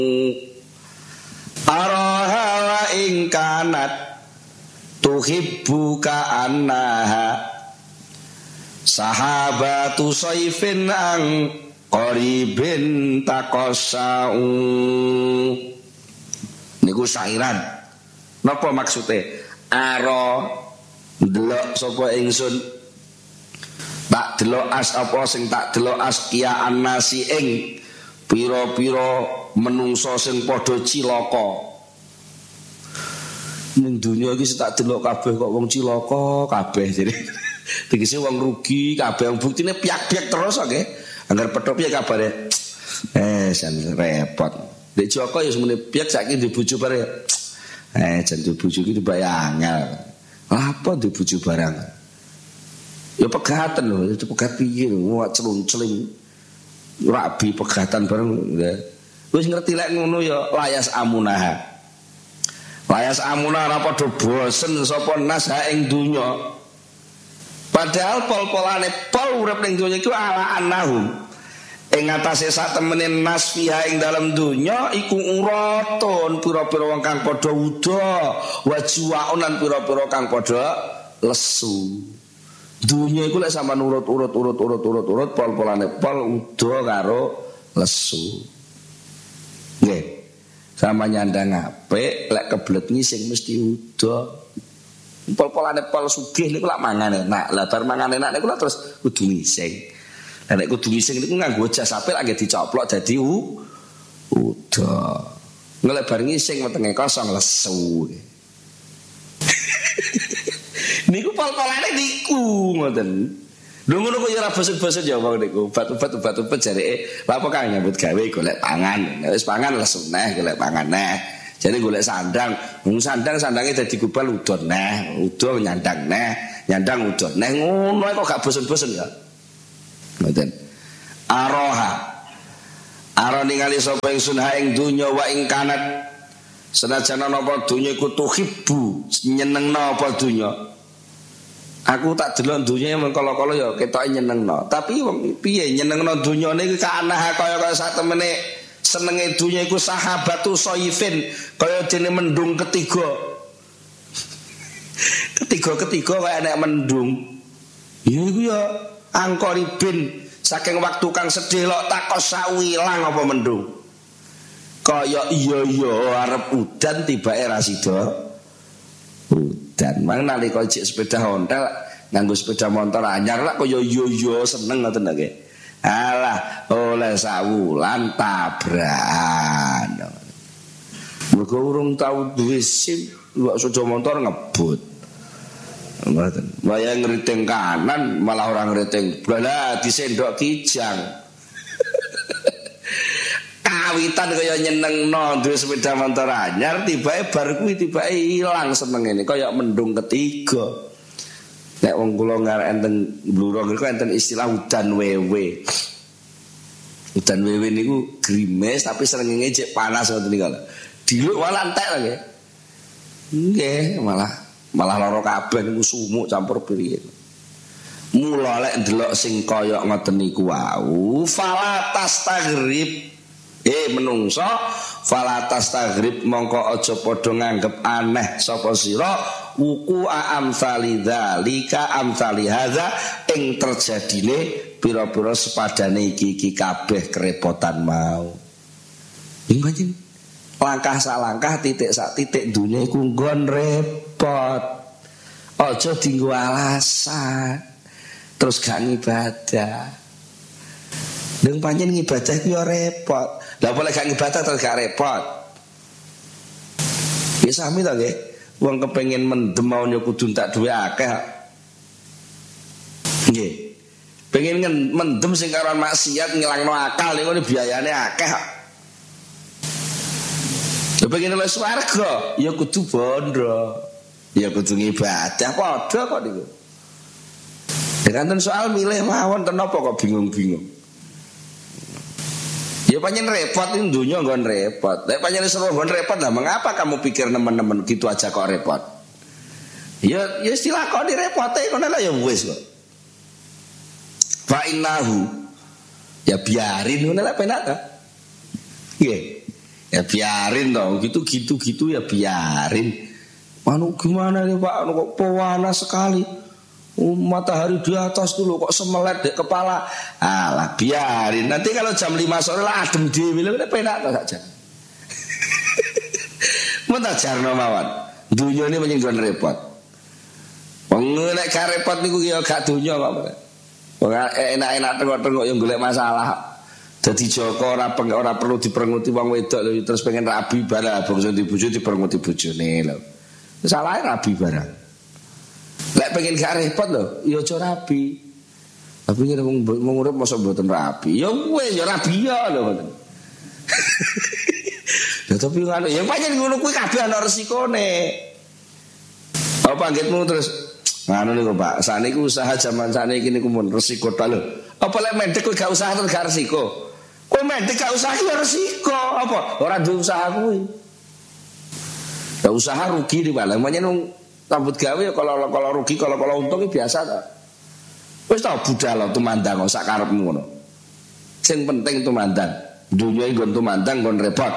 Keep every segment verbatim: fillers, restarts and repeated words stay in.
Araha wa ing kanat tuhibbu ka annaha sahabatu saifin ang qaribin taqassau. Niku syairan. Napa maksude? Ara ndelok sapa ingsun tak delok as apa sing tak delok as kia annasi ing pira-pira menungso sing padha cilaka. Ning dunya iki tak delok kabeh kok wong cilaka kabeh jadi. Tegese wong rugi kabeh, buktine piak-piak terus kok nggih. Angger petok piye kabare? Eh jan repot. Dek Joko ya semene piak saiki di bojo bare. Eh jan di bojo iki dibayangel. Apa di bojo barang? Ya pegatan lho, itu pegat piye lho, celun-celing. Rabi pegatan bareng. Wis ngerti lek ngono ya layas amunaha. Layas amunah ora padha bosen sapa nas ha ing donya. Padahal pol-polane pol urip ning donya iku ala annahum. Ing atase sak temene nas fiha ing dalam donya iku uratun pira-pira wong kang padha uda, wajuwaun lan pira-pira kang padha lesu. Donya iku lek sampean urut-urut urut-urut urut-urut pol-polane pol uda karo lesu. Nggih. Sama nyandang apik lek kebelet ngising mesti uda. Pol-polane pol sugih niku lak mangan enak. Lah bar mangan enak niku terus kudu ngising. Lah nek kudu ngising niku nganggo jas apik lak dicoplok dadi u uda. Ngelek bar ngising wetenge kosong lesu. Niku pol-polane niku ngoten. Lho ngono kok ya ora basa-basa Jawa niku. Obat-obat obat-obat jareke, "Lah apa kang nyambut gawe golek pangan." Wis pangan lesu neh, golek pangan neh. Jane golek sandang, wong sandang sandange dadi gubal udon neh, udon nyandang neh, nyandang udon neh. Ngono kok gak bosen-bosen ya. Ngoten. Aroha. Aro ningali sapa ingsun ha ing donya wa ing kanat. Senajan ana apa donya iku tuhibbu, nyenengno apa donya. Aku tak delok dunya mengkolo-kolo ya ketoke nyenengno. Tapi wong piye nyenengno dunyane iki kanah kaya-kaya sak temene senenge dunya iku sahabatu soifin kaya dene mendung ketiga. Ketiga-ketiga kaya nek mendung. Ya iku ya angkoribin saking waktu kang sedih lok takos sawilang apa mendung. Kaya iya iya arep udan tibake ra sida. Dan mang nalika cek sepeda ontel nganggo sepeda motor anyar lak kaya yo-yo seneng ngoten nggih. Alah oleh sawulan tabrakan. Mergo urung tau duwe SIM, kok sepeda motor ngebut. Ngoten. Waya ngriting kanan malah orang ngriting. Lah disendok kijang. Kawitan kaya nyenengno duwe sepeda motor anyar tibake bar kuwi tibake ilang seneng ini kaya mendung ketiga. Nek wong kula ngarep enten bluro niku enten istilah udan wewe. Udan wewe niku grimes tapi srengenge cek panas ngoten niku. Diluk malah entek lho nggih. Nggih, malah malah lara kabeh niku sumuk campur piye. Mula lek ndelok sing kaya ngoten niku wau, fala tastagrib. Eh menungso falatas tagrib mongko aja padha nganggep aneh sapa sira wuku amsali dzalika amsali hadza ing terjadine pira-pira sepadane iki-iki kabeh kerepotan mau. Ing pancen langkah sak langkah titik sak titik dunya iku nggon repot. Aja dienggo alasan terus gak ngibadah. Deng pancen ngibadah ku yo repot. Lah boleh gak ngibadah terus gak repot. Ya sami ta nggih. Wong kepengin mendem mau yo kudu tak duwe akeh. Nggih. Pengen mendem sing karo maksiat ngilangno akal niku biayane akeh. Lah pengen oleh swarga ya kudu bondo. Ya kudu ngibadah padha kok niku. Dengan soal milih mawon kenapa kok bingung-bingung. Ya panjen repot ini dunia nggon repot. Lek panjen seru nggon repot lah. Mengapa kamu pikir nemen-nemen gitu aja kok repot? Ya ya istilah kok direpote kono lah ya wis kok. Fa innahu ya biarin ngono lah penak ta. Nggih. Ya biarin dong, gitu-gitu-gitu ya biarin. Anu gimana nih Pak, anu kok pewana sekali. Oh, matahari di atas dulu kok semelet di kepala. Alah biarin, nanti kalau jam lima sore lah adem dhewe lho penak to saja. Mentajarno mawon. Dunya ini menyinggon repot. Wong nek gak repot niku ya gak dunya kok. Wong enak-enak tengok-tengok yang golek masalah. Dadi Joko ora ora perlu diperenguti wong wedok lho terus pengen rabi barang bangsa dibojo diperenguti bojone lho. Salahe rabi barang. Lek pengen gak repot lho, ya aja rabi. Tapi nek wong urip mosok mboten rabi. Ya wis ya rabi ya lho ngoten. Ya tapi ngono, ya pancen ngono kuwi kabeh ana resikone. Apa anggitmu terus ngono niku Pak, saniki usaha zaman saniki niku mun resiko ta lho. Apa lek mendek kowe gak usaha terus gak resiko? Kowe mendek gak usaha ya resiko. Apa? Ora duwe usaha kuwi. Ya usaha rugi di balik. Makanya nung rambut gawe kalau kalau rugi kalau kalau untung biasa ta. Wis tau budal tumandang sak karepmu ngono. Sing penting tumandang. Dunya iki nggon tumandang nggon repot.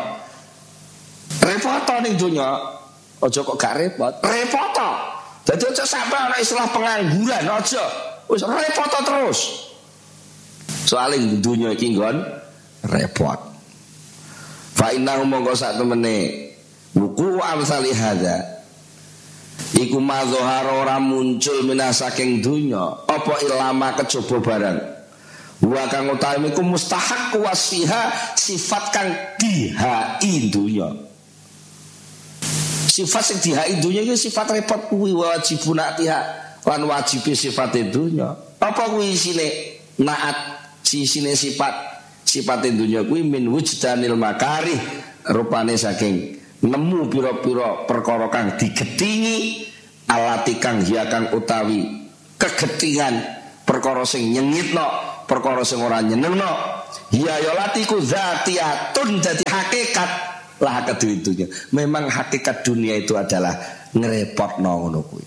Repot ning dunya. Aja kok gak repot. Repot. Dadi aja sampe ana istilah pengangguran aja. Wis repot terus. Soale dunya iki nggon repot. Fa inna monggo sak temene buku amsali hadza iku mazhar ora muncul minas saking dunya apa ilama kejaba barang wa kang utawi iku mustahaq wasiha sifat kang dihai dunya sifat sing dihai dunya iki sifat repot kuwi wajibun atiha lan wajib sifat dunya apa kuwi isine naat sisine sifat sifat dunya kuwi min wujdanil makarih rupane saking nemu pira-pira perkara kang digedhingi alati kang ya kang utawi kegedhingan perkara sing nyengitno perkara sing ora nyenengno ya ya latiku zatiyatun dadi hakikat lah kedue dunya memang hakikat dunia itu adalah ngrepotno ngono kuwi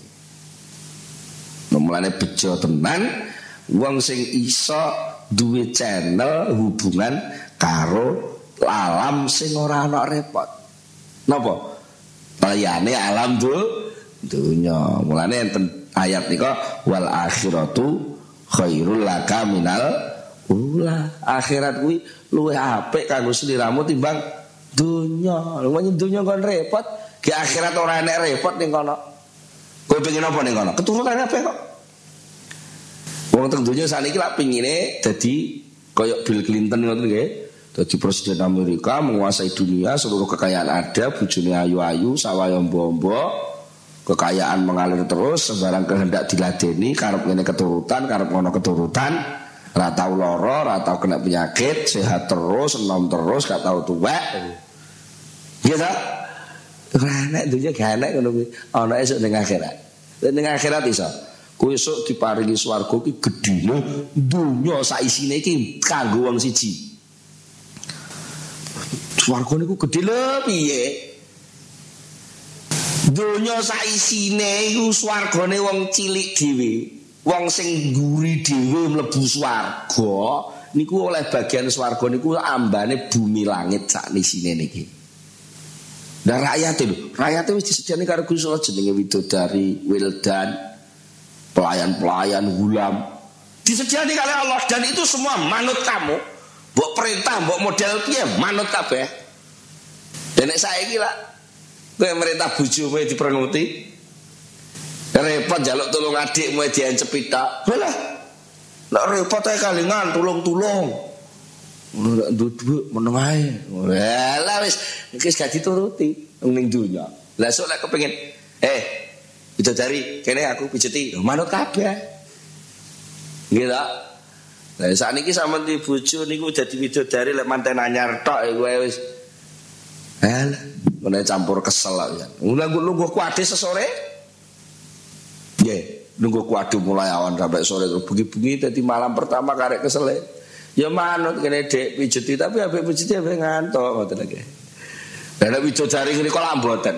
mulane bejo tenan wong sing iso duwe channel hubungan karo alam sing ora ana repot. Napa? Liyane alam dunya. Mulane enten ayat nika wal akhiratu khairul laka minal ula. Akhirat kuwi luwih apik kanggo sliramu timbang dunya. Lha menyang dunya kon repot, ge akhirat ora enek repot ning kono. Kowe pengen apa ning kono? Keturunane apik kok. Wong teng dunya saniki lak pengine dadi koyo Bill Clinton ngoten nggih. Jadi Presiden Amerika menguasai dunia, seluruh kekayaan ada, bojone ayu-ayu, sawah ombo-ombo, kekayaan mengalir terus, sembarang kehendak diladeni, karep ngene keturutan, karep ngono keturutan, ora tau lara, ora tau kena penyakit, sehat terus, enom terus, gak tau tuwek. Iya ta? Ora enek dunya gak enek ngono kuwi. Ana esuk ning akhirat. Ning akhirat iso. Kuwi esuk diparingi swarga ki gedine dunya sak isine iki kanggo wong siji. Swarga niku gedhe lho piye? Donya sak isine iku swargane wong cilik dhewe. Wong sing nguri dhewe mlebu swarga niku oleh bagian swarga niku ambane bumi langit sak isine niki. Lah rakyate lho, rakyate wis disediani karo Gusti Allah jenenge widodari, wildan, pelayan-pelayan, gulam. Disediani kali Allah dan itu semua manut kamu. Mbok perintah, mbok model piye manut kabeh. Nek saiki lak kowe merintah bojomu diperenguti. Repot njaluk tulung adikmu diencepi tok. Lah. Nek repot ae kalingan tulung-tulung. Nek nduk meneng ae. Lah wis iki gak dituruti ning dunya. Lah sok lek kepengin eh bidadari kene aku pijeti manut kabeh. Nggih ta? Lah sakniki sampeyan di bojo niku dadi widodari lek manten anyar tok kowe wis. Alah, ngene campur kesel ya. Nunggu nunggu kuade sesore. Nggih, nunggu kuade mulai awan sampai sore terus bengi-bengi dadi malam pertama karek kesel. Ya manut kene Dek pijeti tapi ambek pijeti ambek ngantuk ngoten lagi. Lah nek widodari ngriko lak mboten.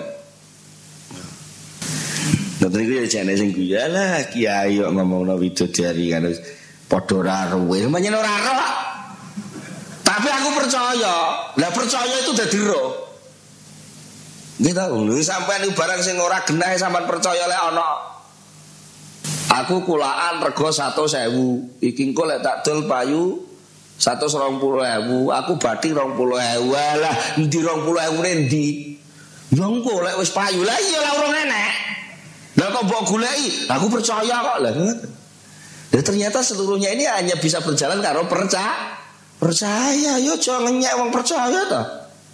Ngoten iki ya jane sing guya lah kiai kok ngomongno widodari kan padha ora ruwe. Menyen ora ro. Tapi aku percaya. Lah percaya itu dadi roh. Nggih ta, lho sampean iki barang sing ora genah sampean percaya lek ana. Aku kulaan rego seratus ribu. Iki engko lek tak dol payu seratus dua puluh ribu, aku bathi dua puluh ribu. Lah endi dua puluh ribu endi? Ya engko lek wis payu. Lah iya lah urung enek. Lah kok mbok goleki? Aku percaya kok. Lah dan ternyata seluruhnya ini hanya bisa berjalan karo percaya. Percaya, yo aja ngenyek wong percaya to.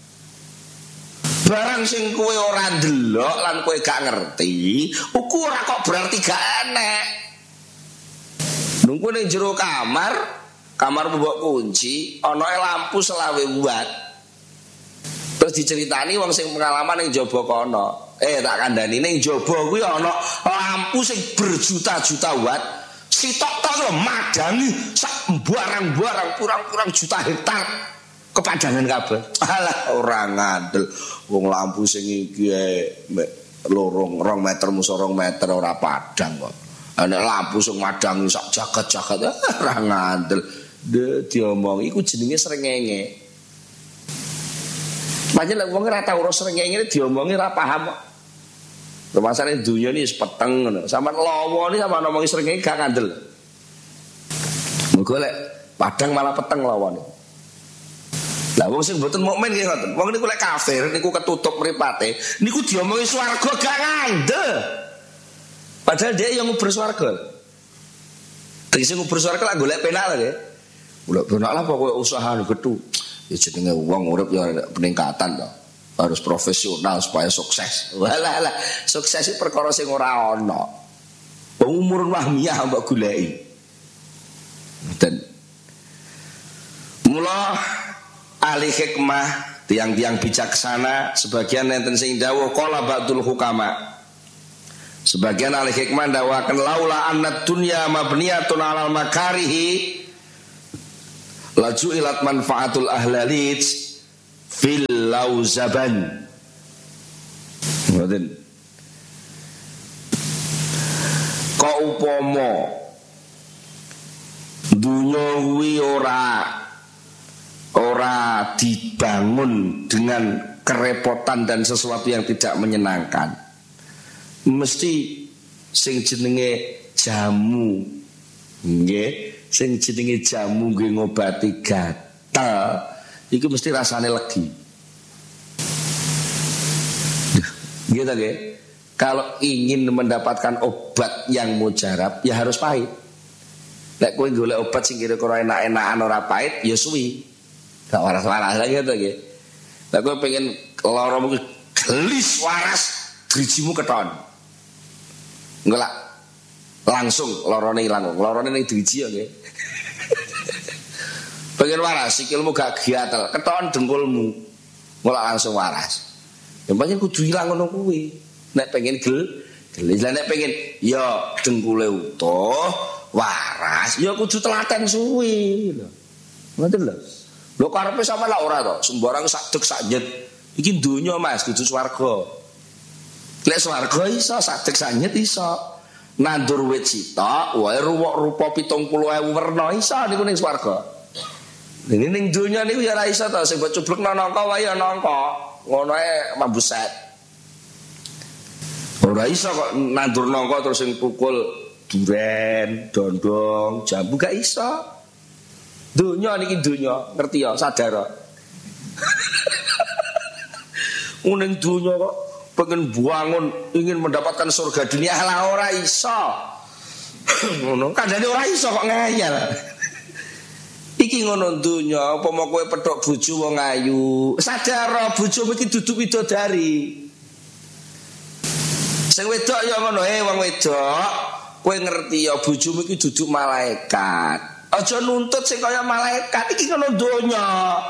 Barang sing kowe ora ndelok lan kowe gak ngerti, uku ora kok berarti gak enek. Nunggu ning jero kamar, kamar mbok kunci, ana lampu selawe watt. Terus diceritani wong sing pengalaman ning jaba kono. Eh tak kandhani ning jaba kuwi ana lampu sing berjuta-juta watt. Sitok tok lho madangi sak barang-barang kurang-kurang juta hektar kepadangan kabeh. Alah ora ngandel. Wong lampu sing iki lorong rong meter musa rong meter ora padang kok. Ana lampu sing madangi sak jagat-jagat ora ngandel. De diomong iku jenenge srengenge. Pancen lek wong ora tau ora srengenge diomongi ora paham kok. Masane dunya ini sepeteng ngono. Sampeyan lawa ni sampeyan ngomongi srengenge gak ngandel. Muga lek padang malah peteng lawane. Lah wong sing mboten mukmin nggih ngoten. Wong niku lek kafir niku ketutup mripate, niku diomongi swarga gak ngandel. Padahal dia yang ngubur swarga. Tegese ngubur swarga lak golek penak lho nggih. Golek penak lah pokoke usaha gedhu. Ya jenenge wong urip ya peningkatan to. Harus profesional supaya sukses. Walah lah, sukses itu perkara sing ora ana. Umur wahmiyah mbok goleki. Dan mula ahli hikmah, tiang-tiang bijaksana, sebagian enten sing dawuh qala ba'dul hukama. Sebagian ahli hikmah dawakan laula annad dunya mabniyatun 'alal makarihi laju ilat manfaatul ahlalit fil lauzaban. Ngoten. Kok upama dunya kuwi ora ora dibangun dengan kerepotan dan sesuatu yang tidak menyenangkan, mesti sing jenenge jamu nggih, sing jenenge jamu nggih ngobati gatal iku mesti rasane legi. Gitu nggih. Kalau ingin mendapatkan obat yang mujarab ya harus pahit. Nek kowe golek obat sing kira-kira enak-enakan ora pahit ya suwi. Gak waras-waras lagi gitu nggih. Nek kowe pengen lara mung gelis waras, drijimu keton. Enggak lah. Langsung larane ilang. Larane ning driji ya nggih. Pengen waras, sikilmu gak gatel, keton dengkulmu, mulai langsung waras. Yang penting kudu hilang ngono kuwi. Nek pengen gel, gelis. Nek pengen, ya dengkule utuh, waras, ya kudu telaten suwi. Ngoten lho. Lho karepe sampe lak ora to, sembarang sak dek sak nyet. Iki donya Mas, kudu swarga. Lek swarga iso sak dek sak nyet iso. Nandur wit sitok, wae rupa pitung puluh ribu werna iso niku ning swarga. Ini ning dunya niku ya ora iso to sing mbok cublekno nangka wae ya nangka. Ngono ae mambuset. Ora iso kok nandur nangka terus sing tukul duren, dondong, jambu gak iso. Dunya niki dunya, ngerti ya, sadar. Ning dunya kok pengen bangun ingin mendapatkan surga dunia lah ora iso. Ngono, kandhane ora iso kok ngayal. Iki ngono dunya, apa mau kowe petok bojo wong ayu. Sadar bojomu iki dudu widodari. Sing wedok ya ngono, eh wong wedok, kowe ngerti ya bojomu iki dudu malaikat. Aja nuntut sing kaya malaikat, iki ngono dunya.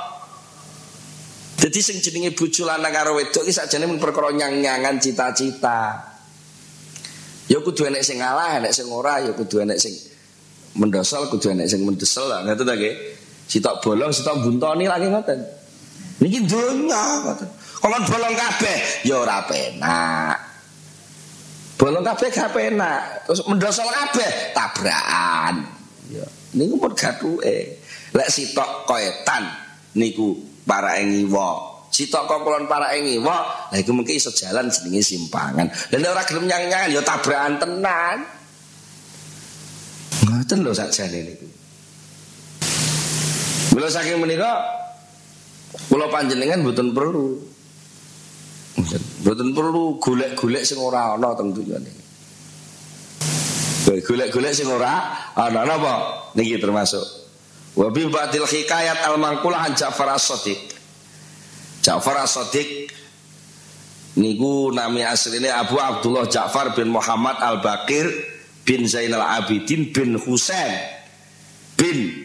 Dadi sing jenenge bojo lanang karo wedok iki sakjane mung perkara nyang-nyangan cita-cita. Ya kudu enek sing ngalah, enek sing ora, ya kudu enek sing mendosol, kudu enek sing mendesel lah, ngoten ta nggih. Sitok bolong, sitok buntoni lagi ngoten. Niki donya ngoten. Kok bolong kabeh ya ora penak. Bolong kabeh gak penak. Terus mendosol kabeh tabrakan. Ya niku pun gathuke. Lek sitok koetan niku para engiwa. Sitok kok kulon para engiwa, lha iku mengki iso jalan jenenge simpangan. Lah nek ora gelem nyang-nyangan ya tabrakan tenan. Ngoten lho sakjane niku. Mula saking menika kula panjenengan mboten perlu. Mboten perlu golek-golek sing ora ana teng dunya niki. Golek-golek sing ora ana napa? Niki termasuk wa bi ba'dil hikayat al-manqulah an Ja'far as-Shadiq. Ja'far as-Shadiq niku nami asline Abu Abdullah Ja'far bin Muhammad al-Baqir bin Zainal Abidin bin Husain bin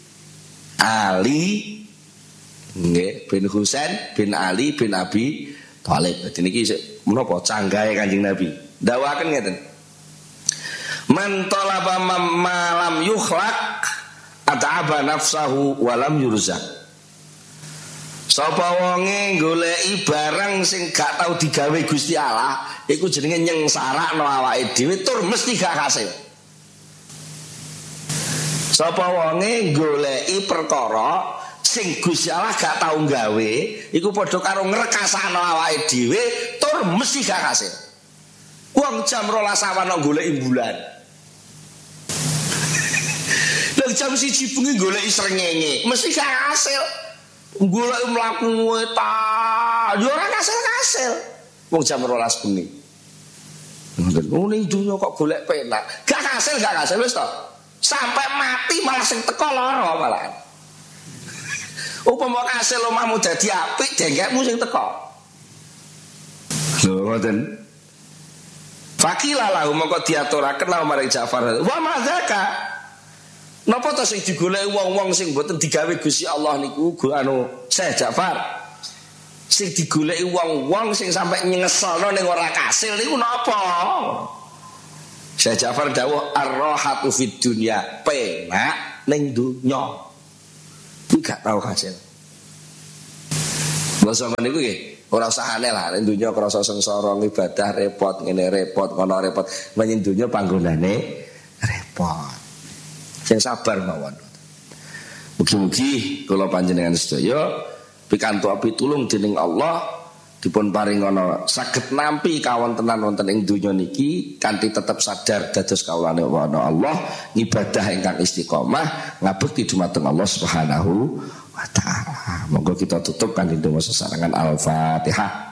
Ali nggih bin Husain bin Ali bin Abi Thalib. Dadi niki menapa canggahe Kanjeng Nabi. Dawaken ngeten. Man talaba malam yukhlaq at'aba nafsahu walam yurzaq. Sapa wonge goleki barang sing gak tau digawe Gusti Allah, iku jenenge nyengsarakno awake dhewe tur mesti gak kasil. Sapa wonge goleki perkara sing Gusti Allah gak tau gawe, iku padha karo ngrekasano awake dhewe tur mesti gak kasil. Wong jam rolas awan kok goleki bulan. Lah jam siji bengi goleki srengenge, mesti gak kasil. Goleki mlaku ta, yo ora kasil-kasil. Wong jam rolas bengi. Ngono ning dunya kok golek penak. Gak kasil, gak kasil wis to. Sampai mati malah sing teko lara malah. Upama kasil omahmu dadi apik, dengkekmu sing teko. Lho ngoten. Fakila lahu mongko diaturaken lan marang Ja'far. Wa madzaka? Napa to sing digoleki wong-wong sing mboten digawe Gusti Allah niku anu Syekh Ja'far. Sing digoleki wong-wong sing sampai nyeselno ning ora kasil niku napa? Syekh Ja'far dawuh ar-rahatu fid dunya, penak ning dunya. Iki gak tau kasil. Basa niku nggih, ora usah aneh lah ning dunya krasa sengsara ibadah repot ngene repot kono repot. Menyang dunya panggonane repot. Sing sabar mawon. Mugi-mugi kula panjenengan sedaya pikantuk pitulung dening Allah dipun paringana saged nampi kawontenan wonten ing donya niki kanthi tetep sadar dados kawulane Allah, ibadah ingkang istiqomah ngabekti dumateng Allah Subhanahu wa taala. Monggo kita tutup kanthi donga sesarengan Al-Fatihah.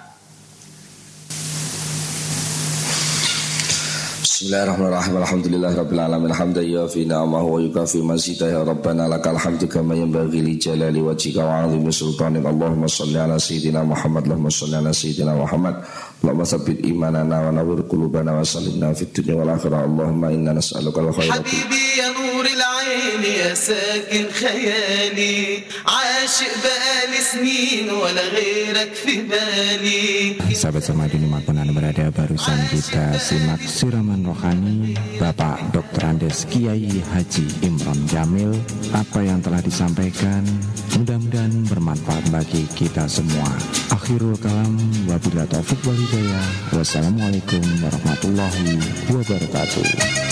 Bismillahirrahmanirrahim. Alhamdulillahirabbil alamin. Hamdan yafi ni'amahu wa yukafi mazidah ya rabbana lakal hamdu kama yanbaghi li jalali wajhika wa 'azimi sultanik. Allahumma shalli ala sayyidina Muhammad. Allahumma shalli ala sayyidina Muhammad. Allahumma tsabbit imanana wa nawwir qulubana wa sallimna fid dunya wal akhirah. Allahumma inna nas'aluka al-khayra. Habibi ya nuril 'aini ya sakin khayali. 'ashiq bali snin wa la ghairak fi bali. Sahabat Samadhi dimanapun Anda berada, barusan kita simak siraman rohani Bapak Doktor Andes Kiai Haji Imron Jamil. Apa yang telah disampaikan mudah-mudahan bermanfaat bagi kita semua. Akhirul kalam, wabillahi taufiq wal hidayah. Wassalamualaikum warahmatullahi wabarakatuh.